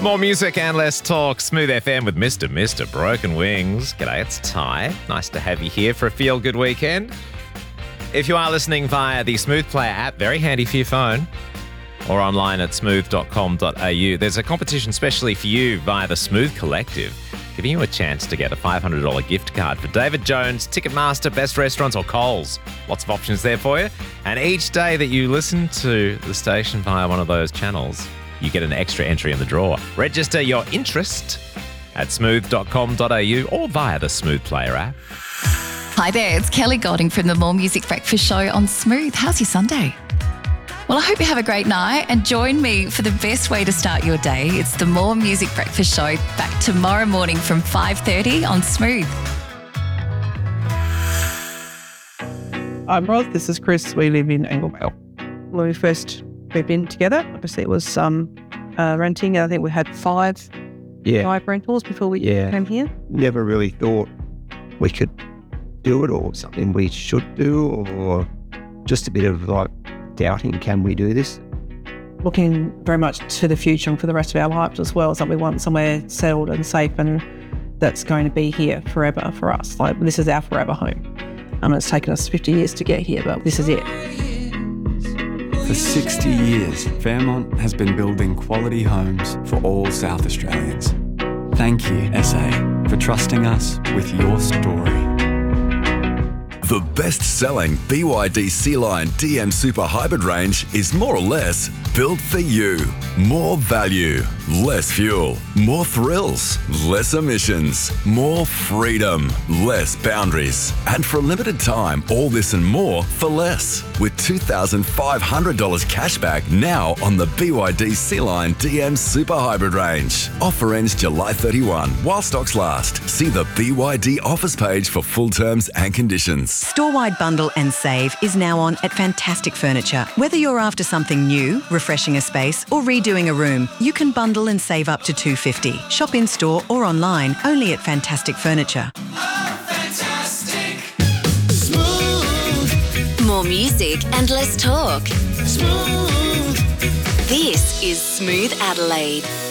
More music and less talk. Smooth FM with Mr. Broken Wings. G'day, it's Ty. Nice to have you here for a feel-good weekend. If you are listening via the Smooth Player app, very handy for your phone, or online at smooth.com.au, there's a competition specially for you via the Smooth Collective, giving you a chance to get a $500 gift card for David Jones, Ticketmaster, Best Restaurants or Coles. Lots of options there for you. And each day that you listen to the station via one of those channels, you get an extra entry in the draw. Register your interest at smooth.com.au or via the Smooth Player app. Hi there, it's Kelly Golding from the More Music Breakfast Show on Smooth. How's your Sunday? Well, I hope you have a great night and join me for the best way to start your day. It's the More Music Breakfast Show back tomorrow morning from 5:30 on Smooth. I'm Roz, this is Chris. We live in Anglevale. When we first moved in together, obviously it was renting. I think we had five rentals before we came here. Never really thought we could do it or something we should do, or just a bit of like doubting, can we do this? Looking very much to the future and for the rest of our lives as well, so we want somewhere settled and safe and that's going to be here forever for us. Like, this is our forever home. It's taken us 50 years to get here, but this is it. For 60 years, Fairmont has been building quality homes for all South Australians. Thank you, SA, for trusting us with your story. The best-selling BYD Sea-Line DM Super Hybrid range is more or less built for you. More value, less fuel, more thrills, less emissions, more freedom, less boundaries. And for a limited time, all this and more for less. With $2,500 cashback now on the BYD Sea-Line DM Super Hybrid range. Offer ends July 31 while stocks last. See the BYD offers page for full terms and conditions. Store-wide bundle and save is now on at Fantastic Furniture. Whether you're after something new, refreshing a space or redoing a room, you can bundle and save up to $250. Shop in-store or online, only at Fantastic Furniture. More music and less talk. Smooth. This is Smooth Adelaide.